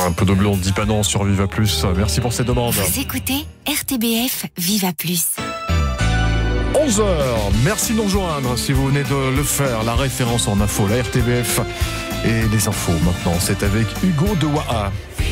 Un peu de blonde dit pas non sur Viva Plus. Merci pour ces demandes. Vous écoutez RTBF Viva Plus. 11h, merci de nous rejoindre si vous venez de le faire. La référence en info, la RTBF et les infos maintenant, c'est avec Hugo de Waha.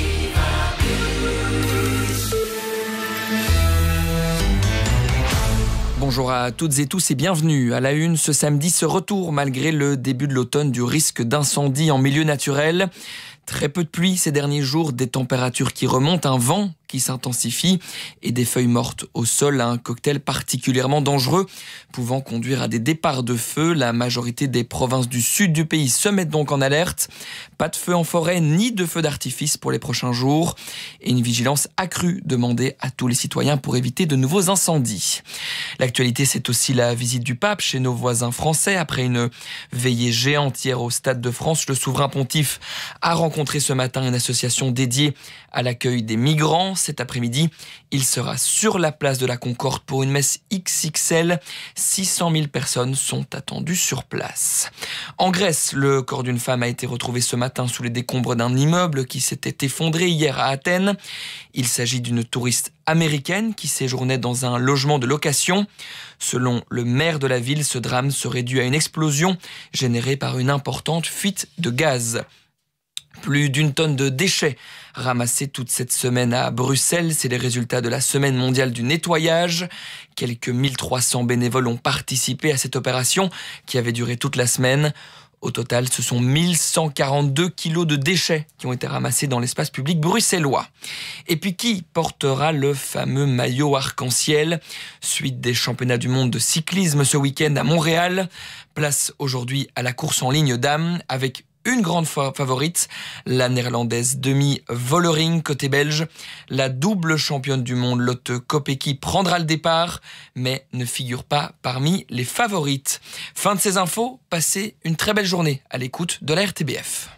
Bonjour à toutes et tous et bienvenue. À la une, ce samedi, ce retour malgré le début de l'automne du risque d'incendie en milieu naturel. Très peu de pluie ces derniers jours, des températures qui remontent, un vent qui s'intensifie et des feuilles mortes au sol, un cocktail particulièrement dangereux pouvant conduire à des départs de feu. La majorité des provinces du sud du pays se mettent donc en alerte. Pas de feu en forêt ni de feu d'artifice pour les prochains jours et une vigilance accrue demandée à tous les citoyens pour éviter de nouveaux incendies. L'actualité, c'est aussi la visite du pape chez nos voisins français. Après une veillée géante hier au Stade de France, le souverain pontife a rencontré ce matin une association dédiée à l'accueil des migrants. Cet après-midi, il sera sur la place de la Concorde pour une messe XXL. 600 000 personnes sont attendues sur place. En Grèce, le corps d'une femme a été retrouvé ce matin sous les décombres d'un immeuble qui s'était effondré hier à Athènes. Il s'agit d'une touriste américaine qui séjournait dans un logement de location. Selon le maire de la ville, ce drame serait dû à une explosion générée par une importante fuite de gaz. Plus d'une tonne de déchets ramassés toute cette semaine à Bruxelles. C'est les résultats de la semaine mondiale du nettoyage. Quelques 1300 bénévoles ont participé à cette opération qui avait duré toute la semaine. Au total, ce sont 1142 kilos de déchets qui ont été ramassés dans l'espace public bruxellois. Et puis qui portera le fameux maillot arc-en-ciel? Suite des championnats du monde de cyclisme ce week-end à Montréal. Place aujourd'hui à la course en ligne dames avec une grande favorite, la néerlandaise Demi Vollering côté belge. La double championne du monde Lotte Kopecky prendra le départ, mais ne figure pas parmi les favorites. Fin de ces infos, passez une très belle journée à l'écoute de la RTBF.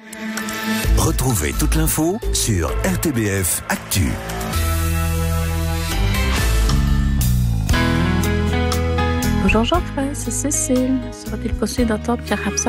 Retrouvez toute l'info sur RTBF Actu. Bonjour Jean-François, c'est Cécile. Sera-t-il possible d'entendre Pierre Rapson